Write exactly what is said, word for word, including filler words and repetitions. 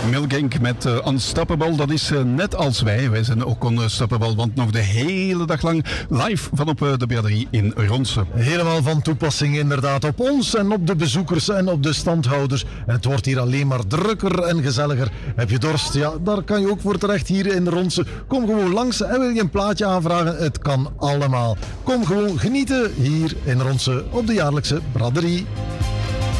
Milgenk met uh, Unstoppable, dat is uh, net als wij. Wij zijn ook Unstoppable, want nog de hele dag lang live van op uh, de braderie in Ronse. Helemaal van toepassing inderdaad op ons en op de bezoekers en op de standhouders. En het wordt hier alleen maar drukker en gezelliger. Heb je dorst? Ja, daar kan je ook voor terecht hier in Ronse. Kom gewoon langs en wil je een plaatje aanvragen? Het kan allemaal. Kom gewoon genieten hier in Ronse op de jaarlijkse braderie.